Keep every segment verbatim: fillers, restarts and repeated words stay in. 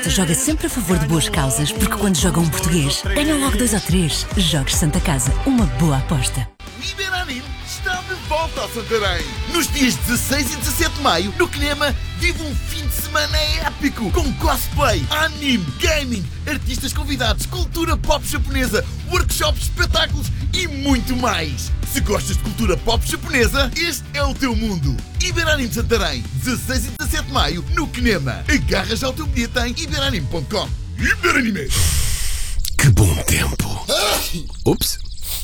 aposta joga sempre a favor de boas causas, porque quando joga um português, ganham logo dois ou três. Jogos Santa Casa, uma boa aposta. Iberanim está de volta a Santarém. Nos dias dezasseis e dezassete de maio, no Kinema, vive um fim de semana épico, com cosplay, anime, gaming, artistas convidados, cultura pop japonesa, workshops, espetáculos e muito mais. Se gostas de cultura pop japonesa, este é o teu mundo. Iberanim Santarém, dezasseis e dezassete de maio, no Kinema. Agarra já o teu bilhete em iberanim ponto com. Iberanim! Que bom tempo! Ups!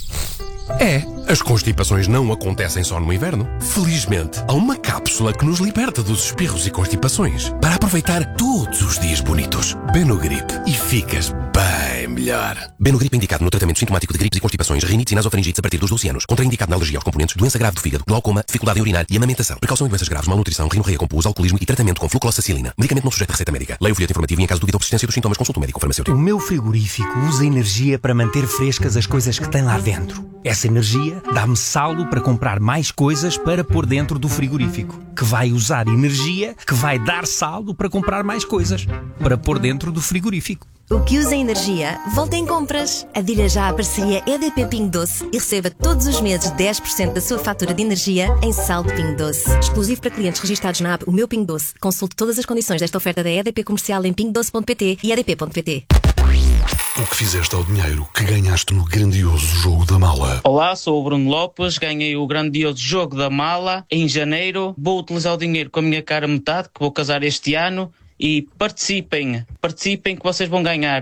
É, as constipações não acontecem só no inverno. Felizmente, há uma cápsula que nos liberta dos espirros e constipações para aproveitar todos os dias bonitos. Benogrip e ficas bem melhor. Benogrip é indicado no tratamento sintomático de gripes e constipações, rinites e nasofaringites a partir dos doze anos. Contraindicado na alergia aos componentes, doença grave do fígado, glaucoma, dificuldade em urinar e amamentação. Precaução em doenças graves, malnutrição, rinorreia com pus, alcoolismo e tratamento com flucloxacilina. Medicamento não sujeito a receita médica. Leia o folheto informativo e em caso de dúvida ou persistência dos sintomas, consulte o médico farmacêutico. O meu frigorífico usa energia para manter frescas as coisas que tem lá dentro. Essa energia dá-me saldo para comprar mais coisas para pôr dentro do frigorífico, que vai usar energia que vai dar saldo para comprar mais coisas para pôr dentro do frigorífico. O que usa energia, volta em compras. Adira já à parceria E D P Pingo Doce e receba todos os meses dez por cento da sua fatura de energia em saldo Pingo Doce. Exclusivo para clientes registados na app O Meu Pingo Doce. Consulte todas as condições desta oferta da E D P comercial em pingo doce ponto pt e e d p ponto pt. O que fizeste ao dinheiro que ganhaste no grandioso jogo da mala? Olá, sou o Bruno Lopes, ganhei o grandioso jogo da mala em janeiro. Vou utilizar o dinheiro com a minha cara metade, que vou casar este ano. E participem, participem que vocês vão ganhar.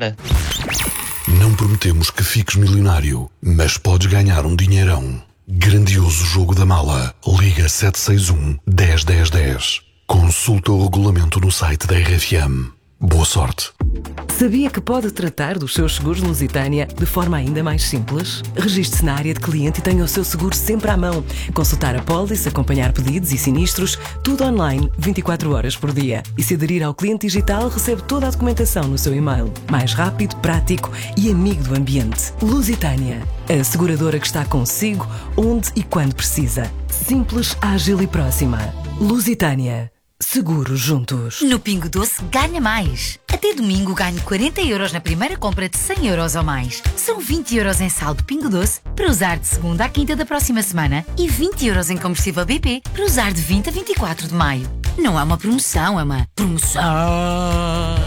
Não prometemos que fiques milionário, mas podes ganhar um dinheirão. Grandioso jogo da mala. Liga sete seis um, dez, dez, dez. Consulta o regulamento no site da R F M. Boa sorte. Sabia que pode tratar dos seus seguros Lusitânia de forma ainda mais simples? Registre-se na área de cliente e tenha o seu seguro sempre à mão. Consultar a pólice, acompanhar pedidos e sinistros, tudo online, vinte e quatro horas por dia. E se aderir ao cliente digital, recebe toda a documentação no seu e-mail. Mais rápido, prático e amigo do ambiente. Lusitânia, a seguradora que está consigo, onde e quando precisa. Simples, ágil e próxima. Lusitânia. Seguros juntos. No Pingo Doce, ganha mais. Até domingo ganhe quarenta euros na primeira compra de cem euros ou mais. São vinte euros em saldo Pingo Doce para usar de segunda à quinta da próxima semana e vinte euros em combustível B P para usar de vinte a vinte e quatro de maio. Não é uma promoção, é uma promoção.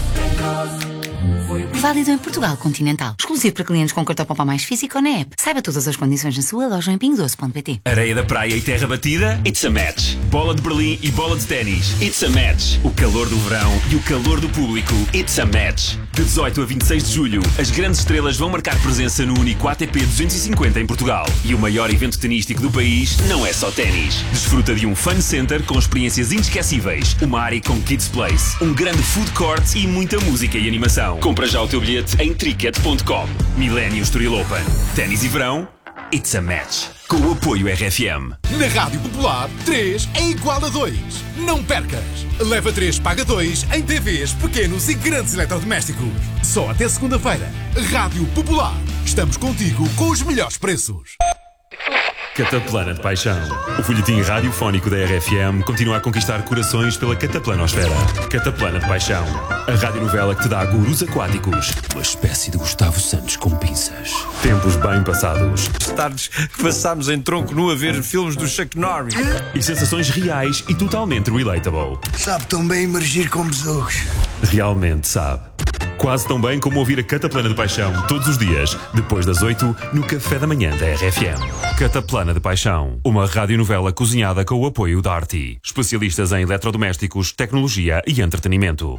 Válido em Portugal continental. Exclusivo para clientes com cartão Poupa Mais físico ou na app. Saiba todas as condições na sua loja em pingo doce ponto pt. Areia da praia e terra batida? It's a match. Bola de Berlim e bola de ténis? It's a match. O calor do verão e o calor do público? It's a match. De dezoito a vinte e seis de julho, as grandes estrelas vão marcar presença no único A T P duzentos e cinquenta em Portugal. E o maior evento tenístico do país não é só ténis. Desfruta de um fun center com experiências inesquecíveis, uma área com kids place, um grande food court e muita música e animação. Compra já o teu bilhete em tricket ponto com. Millennium Estoril Open. Ténis e verão, it's a match. Com o apoio R F M. Na Rádio Popular, três é igual a dois. Não percas! Leva três, paga dois em T Vs, pequenos e grandes eletrodomésticos. Só até segunda-feira. Rádio Popular. Estamos contigo com os melhores preços. Cataplana de Paixão. O folhetim radiofónico da R F M continua a conquistar corações pela cataplanosfera. Cataplana de Paixão. A radionovela que te dá gurus aquáticos. Uma espécie de Gustavo Santos com pinças. Tempos bem passados. Tardes que passámos em tronco nu a ver filmes do Chuck Norris. E sensações reais e totalmente relatable. Sabe tão bem emergir com besouros. Realmente sabe. Quase tão bem como ouvir a Cataplana de Paixão todos os dias, depois das oito, no café da manhã da R F M. Cataplana de Paixão, uma radionovela cozinhada com o apoio da Arti. Especialistas em eletrodomésticos, tecnologia e entretenimento.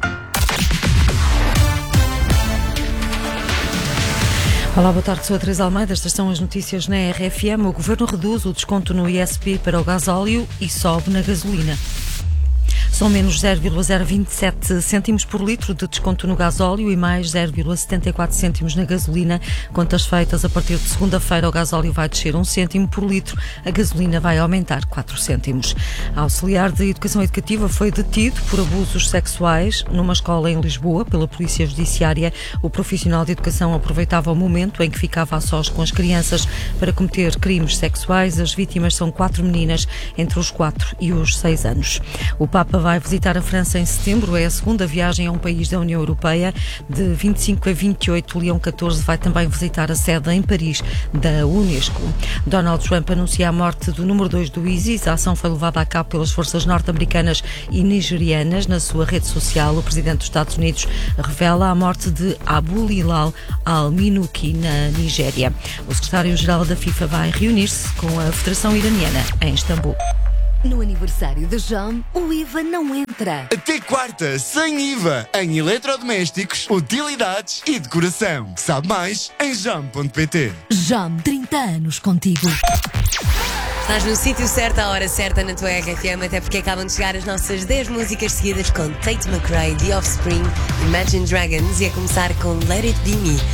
Olá, boa tarde, sou a Teresa Almeida. Estas são as notícias na R F M. O Governo reduz o desconto no I S P para o gasóleo e sobe na gasolina. São menos zero vírgula zero vinte e sete cêntimos por litro de desconto no gasóleo e mais zero vírgula setenta e quatro cêntimos na gasolina. Contas feitas a partir de segunda-feira, o gasóleo vai descer um cêntimo por litro, a gasolina vai aumentar quatro cêntimos. A auxiliar de Educação Educativa foi detido por abusos sexuais numa escola em Lisboa pela Polícia Judiciária. O profissional de educação aproveitava o momento em que ficava a sós com as crianças para cometer crimes sexuais. As vítimas são quatro meninas entre os quatro e os seis anos. O Papa vai vai visitar a França em setembro. É a segunda viagem a um país da União Europeia. De vinte e cinco a vinte e oito, Leão catorze vai também visitar a sede em Paris da Unesco. Donald Trump anuncia a morte do número dois do ISIS. A ação foi levada a cabo pelas forças norte-americanas e nigerianas. Na sua rede social, o presidente dos Estados Unidos revela a morte de Abu Hilal al-Minuki na Nigéria. O secretário-geral da FIFA vai reunir-se com a Federação Iraniana em Istambul. No aniversário de Jam, o I V A não entra. Até quarta, sem I V A, em eletrodomésticos, utilidades e decoração. Sabe mais em jam ponto pt. Jam, trinta anos contigo. Estás no sítio certo, à hora certa, na tua R F M, até porque acabam de chegar as nossas dez músicas seguidas com Tate McRae, The Offspring, Imagine Dragons e a começar com Let It Be Me.